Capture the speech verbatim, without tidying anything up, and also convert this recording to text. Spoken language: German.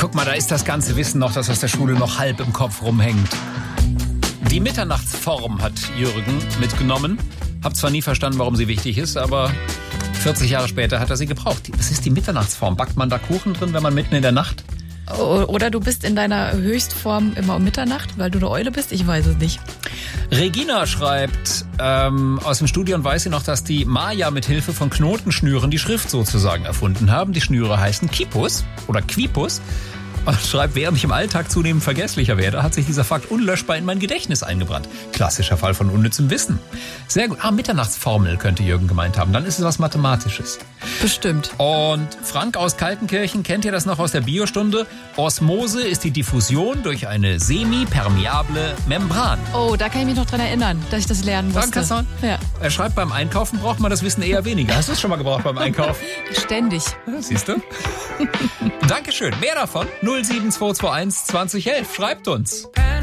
Guck mal, da ist das ganze Wissen noch, das aus der Schule noch halb im Kopf rumhängt. Die Mitternachtsform hat Jürgen mitgenommen. Hab zwar nie verstanden, warum sie wichtig ist, aber vierzig Jahre später hat er sie gebraucht. Was ist die Mitternachtsform? Backt man da Kuchen drin, wenn man mitten in der Nacht? Oder du bist in deiner Höchstform immer um Mitternacht, weil du eine Eule bist? Ich weiß es nicht. Regina schreibt ähm, aus dem Studio und weiß sie noch, dass die Maya mit Hilfe von Knotenschnüren die Schrift sozusagen erfunden haben. Die Schnüre heißen Quipus oder Quipus. Und schreibt, während ich im Alltag zunehmend vergesslicher werde, hat sich dieser Fakt unlöschbar in mein Gedächtnis eingebrannt. Klassischer Fall von unnützem Wissen. Sehr gut. Ah, Mitternachtsformel könnte Jürgen gemeint haben. Dann ist es was Mathematisches. Bestimmt. Und Frank aus Kaltenkirchen, kennt ihr das noch aus der Biostunde? Osmose ist die Diffusion durch eine semipermeable Membran. Oh, da kann ich mich noch dran erinnern, dass ich das lernen musste. Danke, ja. Er schreibt, beim Einkaufen braucht man das Wissen eher weniger. Hast du es schon mal gebraucht beim Einkaufen? Ständig. Ja, siehst du? Dankeschön. Mehr davon null sieben zwei zwei eins zwanzig elf. Schreibt uns.